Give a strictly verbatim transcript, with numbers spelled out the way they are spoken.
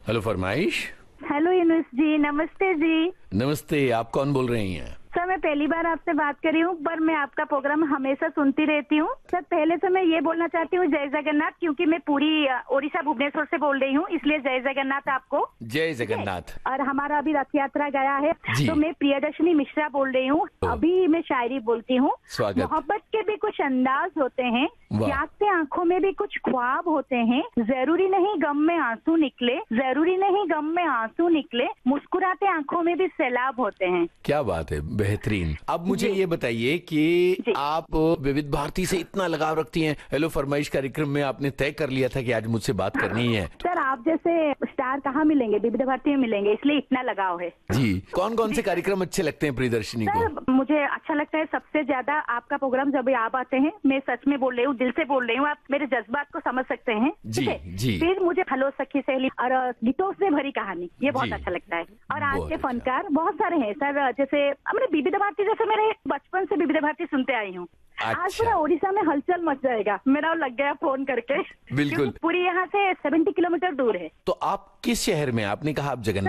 Hello फरमाइश। Hello Yunus जी, नमस्ते जी। नमस्ते, आप कौन बोल रही हैं? सर मैं पहली बार आपसे बात कर रही हूँ, पर मैं आपका प्रोग्राम हमेशा सुनती रहती हूँ। सर पहले तो मैं ये बोलना चाहती हूँ जय जगन्नाथ, क्योंकि मैं पूरी अ, ओडिशा भुवनेश्वर से बोल रही हूँ, इसलिए जय जगन्नाथ आपको। जय जगन्नाथ। और हमारा अभी रथ यात्रा गया है, जी। तो मैं प्रियदर्शनी मिश्रा बोल रही हूँ। ओ। अभी मैं शायरी बोलती हूँ। स्वागत। मोहब्बत के भी कुछ अंदाज होते हैं, वाह। जागते आंखों में भी कुछ ख्वाब होते हैं। जरूरी नहीं गम में आंसू निकले, जरूरी नहीं गम में आंसू निकले, मुस्कुराते आंखों में भी सैलाब होते हैं। क्या बात है, बेहतरीन। अब मुझे जी। ये बताइए कि जी। आप विविध भारती से इतना लगाव रखती हैं। हेलो फरमाइश कार्यक्रम में आपने तय कर लिया था कि आज मुझसे बात करनी है। सर आप जैसे स्टार कहाँ मिलेंगे, विविध भारती में मिलेंगे, इसलिए इतना लगाव है। जी, कौन कौन से कार्यक्रम अच्छे लगते हैं प्रियदर्शनी को? सर मुझे अच्छा लगता है सबसे ज्यादा आपका प्रोग्राम जब आप आते हैं, मैं सच में बोल रही हूँ, दिल से बोल रही हूँ, आप मेरे जज्बात को समझ सकते हैं। जी, ठीक है? जी। फिर मुझे हेलो सखी सहेली और अ, गीतों से भरी कहानी, ये बहुत जी। अच्छा लगता है। और आज बहुत के अच्छा। फनकार बहुत सारे हैं सर, जैसे हमने विविध भारती, जैसे मेरे बचपन से विविध भारती सुनते आई हूँ। आज अच्छा। पूरा ओडिशा में हलचल मच जाएगा, मेरा लग गया फोन करके। बिल्कुल। क्योंकि पूरी यहाँ से सत्तर किलोमीटर दूर है। तो आप किस शहर में? आपने कहा आप जगन्नाथ